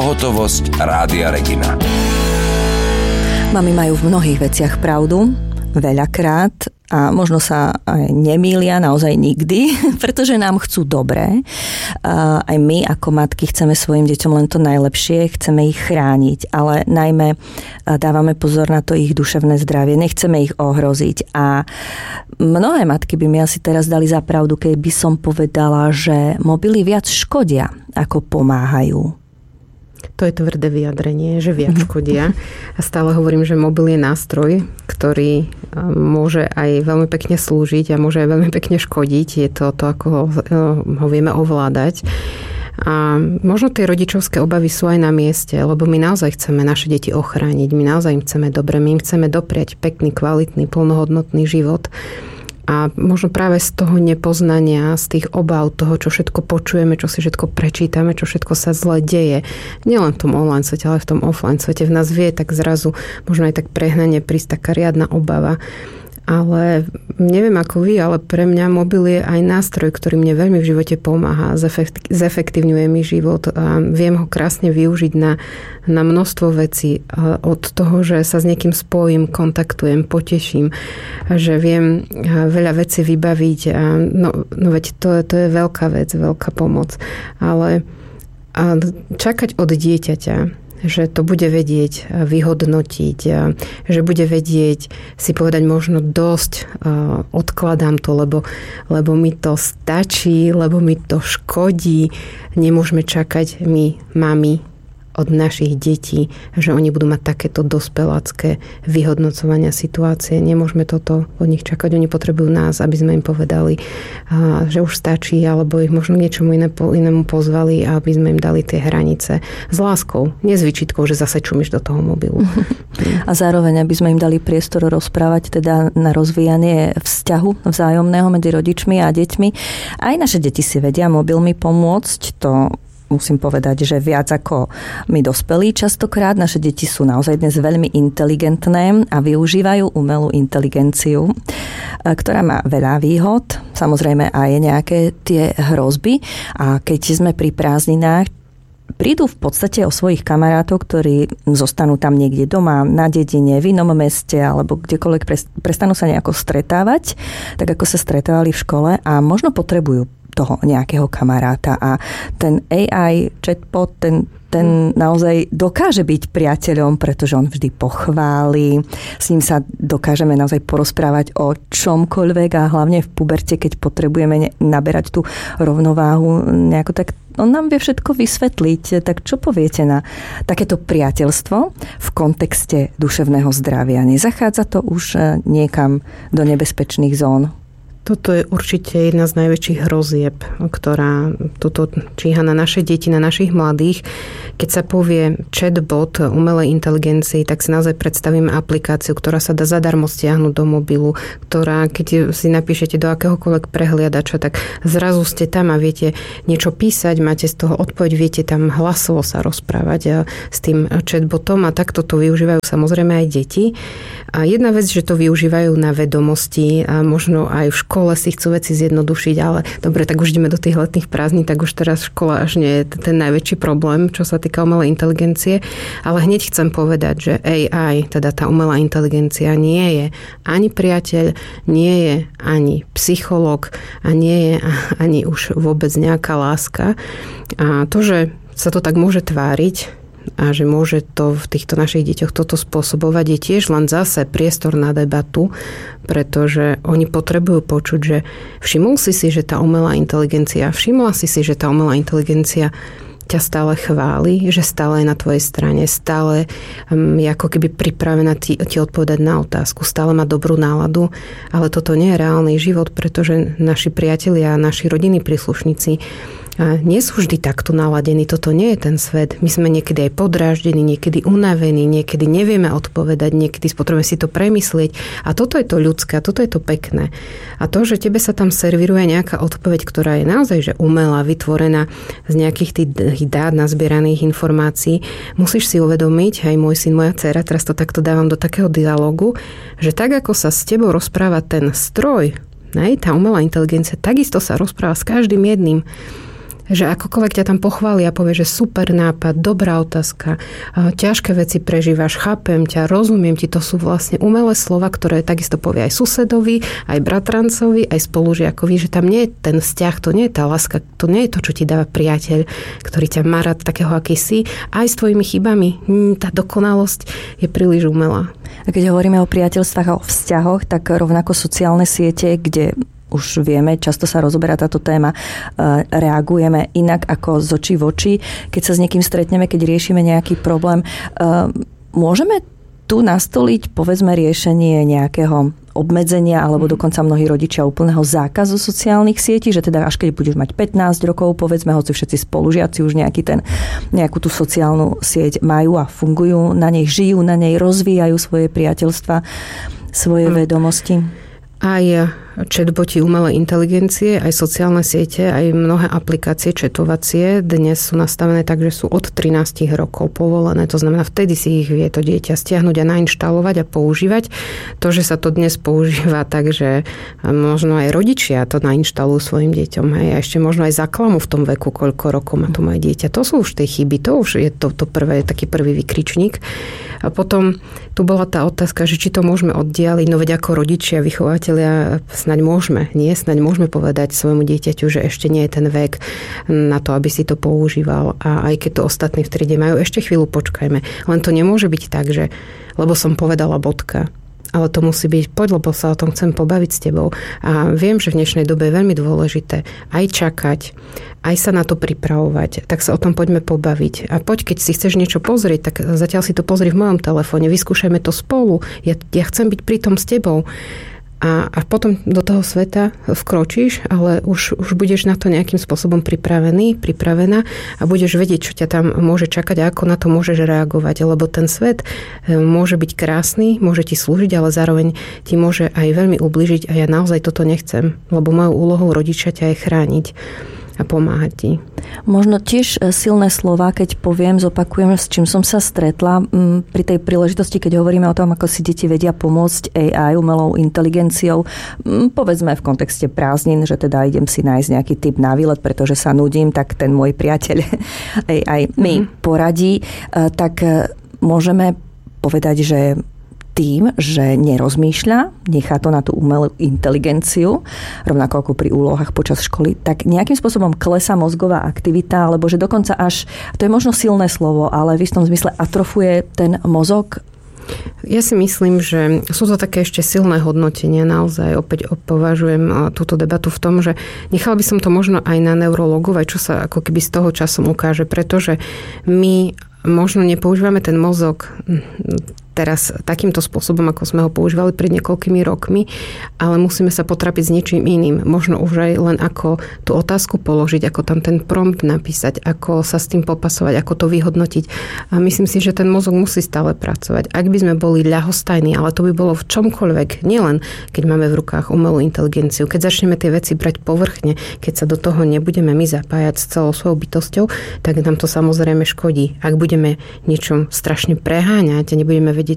Pohotovosť Rádia Regina. Mami majú v mnohých veciach pravdu, veľakrát, a možno sa aj nemýlia naozaj nikdy, pretože nám chcú dobré. Aj my ako matky chceme svojim deťom len to najlepšie, chceme ich chrániť, ale najmä dávame pozor na to ich duševné zdravie, nechceme ich ohroziť. A mnohé matky by mi asi teraz dali za pravdu, keby som povedala, že mobily viac škodia, ako pomáhajú. To je tvrdé vyjadrenie, že viac škodia. A stále hovorím, že mobil je nástroj, ktorý môže aj veľmi pekne slúžiť a môže aj veľmi pekne škodiť. Je to, ako ho vieme ovládať. A možno tie rodičovské obavy sú aj na mieste, lebo my naozaj chceme naše deti ochrániť. My naozaj im chceme dobre, my im chceme dopriať pekný, kvalitný, plnohodnotný život. A možno práve z toho nepoznania, z tých obáv toho, čo všetko počujeme, čo si všetko prečítame, čo všetko sa zle deje. Nielen v tom online svete, ale v tom offline svete. V nás vie tak zrazu, možno aj tak prehnane prísť taká riadna obava. Ale neviem ako vy, ale pre mňa mobil je aj nástroj, ktorý mne veľmi v živote pomáha, zefektívňuje mi život a viem ho krásne využiť na množstvo vecí. Od toho, že sa s niekým spojím, kontaktujem, poteším, že viem veľa vecí vybaviť. No veď to je veľká vec, veľká pomoc. Ale čakať od dieťaťa, že to bude vedieť vyhodnotiť, že bude vedieť si povedať možno dosť, odkladám to, lebo mi to stačí, lebo mi to škodí. Nemôžeme čakať my, mami, od našich detí, že oni budú mať takéto dospelácké vyhodnocovania situácie. Nemôžeme toto od nich čakať. Oni potrebujú nás, aby sme im povedali, že už stačí, alebo ich možno niečomu inému pozvali, aby sme im dali tie hranice s láskou, nie s výčitkou, že zase čumíš do toho mobilu. A zároveň, aby sme im dali priestor rozprávať teda na rozvíjanie vzťahu vzájomného medzi rodičmi a deťmi. Aj naše deti si vedia mobilmi pomôcť, to musím povedať, že viac ako my dospelí častokrát. Naše deti sú naozaj dnes veľmi inteligentné a využívajú umelú inteligenciu, ktorá má veľa výhod, samozrejme aj nejaké tie hrozby. A keď sme pri prázdninách, prídu v podstate o svojich kamarátov, ktorí zostanú tam niekde doma, na dedine, v inom meste alebo kdekoľvek prestanú sa nejako stretávať, tak ako sa stretávali v škole a možno potrebujú toho nejakého kamaráta a ten AI chatbot, ten naozaj dokáže byť priateľom, pretože on vždy pochváli, s ním sa dokážeme naozaj porozprávať o čomkoľvek a hlavne v puberte, keď potrebujeme naberať tú rovnováhu nejako, tak on nám vie všetko vysvetliť. Tak čo poviete na takéto priateľstvo v kontexte duševného zdravia? Nezachádza to už niekam do nebezpečných zón? Toto je určite jedna z najväčších hrozieb, ktorá tuto číha na naše deti, na našich mladých. Keď sa povie chatbot umelej inteligencii, tak si naozaj predstavíme aplikáciu, ktorá sa dá zadarmo stiahnuť do mobilu, ktorá, keď si napíšete do akéhokoľvek prehliadača, tak zrazu ste tam a viete niečo písať, máte z toho odpoveď, viete tam hlasovo sa rozprávať s tým chatbotom a takto to využívajú samozrejme aj deti. A jedna vec, že to využívajú na vedomosti a možno aj v škole si chcú veci zjednodušiť, ale dobre, tak už ideme do tých letných prázdnin, tak už teraz škola až nie je ten najväčší problém, čo sa týka umelej inteligencie. Ale hneď chcem povedať, že AI, teda tá umelá inteligencia, nie je ani priateľ, nie je ani psychológ a nie je ani už vôbec nejaká láska. A to, že sa to tak môže tváriť, a že môže to v týchto našich deťoch toto spôsobovať, je tiež len zase priestor na debatu, pretože oni potrebujú počuť, že všimla si, že tá umelá inteligencia ťa stále chváli, že stále je na tvojej strane, stále je ako keby pripravená ti odpovedať na otázku, stále má dobrú náladu, ale toto nie je reálny život, pretože naši priatelia, naši rodinní príslušníci nie sú vždy takto naladení. Toto nie je ten svet. My sme niekedy aj podráždení, niekedy unavení, niekedy nevieme odpovedať, niekedy potrebujeme si to premyslieť. A toto je to ľudské, a toto je to pekné. A to, že tebe sa tam servíruje nejaká odpoveď, ktorá je naozaj že umelá, vytvorená z nejakých tých dát, nazbieraných informácií, musíš si uvedomiť, aj môj syn, moja dcéra, teraz to takto dávam do takého dialogu, že tak, ako sa s tebou rozpráva ten stroj, tá umelá inteligencia, takisto sa rozpráva s každým jedným. že akokoľvek ťa tam pochvália a povie, že super nápad, dobrá otázka, ťažké veci prežívaš, chápem ťa, rozumiem ti, to sú vlastne umelé slova, ktoré takisto povie aj susedovi, aj bratrancovi, aj spolužiakovi, že tam nie je ten vzťah, to nie je tá láska, to nie je to, čo ti dáva priateľ, ktorý ťa má rád takého, aký si, aj s tvojimi chybami. Tá dokonalosť je príliš umelá. A keď hovoríme o priateľstvách a o vzťahoch, tak rovnako sociálne siete, kde už vieme, často sa rozoberá táto téma, reagujeme inak ako z očí v oči. Keď sa s niekým stretneme, keď riešime nejaký problém, môžeme tu nastoliť, povedzme, riešenie nejakého obmedzenia alebo dokonca mnohí rodičia úplného zákazu sociálnych sietí, že teda až keď budeš mať 15 rokov, povedzme, hoci všetci spolužiaci už nejakú tú sociálnu sieť majú a fungujú, na nej žijú, na nej rozvíjajú svoje priateľstva, svoje vedomosti. Aj chatboti umelej inteligencie, aj sociálne siete, aj mnohé aplikácie chatovacie dnes sú nastavené tak, že sú od 13 rokov povolené. To znamená, vtedy si ich vie to dieťa stiahnuť a nainštalovať a používať. To, že sa to dnes používa tak, že možno aj rodičia to nainštalujú svojim deťom. Hej, a ešte možno aj zaklamú v tom veku, koľko rokov má to moje dieťa. To sú už tie chyby, to už je to prvé, taký prvý vykričník. A potom tu bola tá otázka, že či to môžeme oddialiť, no veď ako rodičia, vychovatelia snáď môžeme povedať svojmu dieťaťu, že ešte nie je ten vek na to, aby si to používal. A aj keď to ostatní v triede majú, ešte chvíľu počkajme. Len to nemôže byť tak, že lebo som povedala bodka. Ale to musí byť, poď, lebo sa o tom chcem pobaviť s tebou. A viem, že v dnešnej dobe je veľmi dôležité aj čakať, aj sa na to pripravovať. Tak sa o tom poďme pobaviť. A poď, keď si chceš niečo pozrieť, tak zatiaľ si to pozri v mojom telefóne, vyskúšajme to spolu. Ja chcem byť pri tom s tebou. A potom do toho sveta vkročíš, ale už budeš na to nejakým spôsobom pripravená a budeš vedieť, čo ťa tam môže čakať a ako na to môžeš reagovať. Lebo ten svet môže byť krásny, môže ti slúžiť, ale zároveň ti môže aj veľmi ublížiť a ja naozaj toto nechcem. Lebo mojou úlohou rodičia ťa je chrániť a pomáhať ti. Možno tiež silné slova, keď zopakujem, s čím som sa stretla pri tej príležitosti, keď hovoríme o tom, ako si deti vedia pomôcť AI, umelou inteligenciou, povedzme v kontexte prázdnin, že teda idem si nájsť nejaký tip na výlet, pretože sa nudím, tak ten môj priateľ AI mi poradí, tak môžeme povedať, že tým, že nerozmýšľa, nechá to na tú umelú inteligenciu, rovnako ako pri úlohách počas školy, tak nejakým spôsobom klesá mozgová aktivita, alebo že dokonca až, to je možno silné slovo, ale v istom zmysle atrofuje ten mozog. Ja si myslím, že sú to také ešte silné hodnotenia. Naozaj opäť považujem túto debatu v tom, že nechala by som to možno aj na neurologov, aj čo sa ako keby z toho časom ukáže, pretože my možno nepoužívame ten mozog teraz takýmto spôsobom, ako sme ho používali pred niekoľkými rokmi, ale musíme sa potrapiť s niečím iným. Možno už aj len ako tú otázku položiť, ako tam ten prompt napísať, ako sa s tým popasovať, ako to vyhodnotiť. A myslím si, že ten mozog musí stále pracovať. Ak by sme boli ľahostajní, ale to by bolo v čomkoľvek, nielen keď máme v rukách umelú inteligenciu, keď začneme tie veci brať povrchne, keď sa do toho nebudeme my zapájať s celou svojou bytosťou, tak nám to samozrejme škodí. Ak budeme niečom strašne preháňať a nebudeme vedieť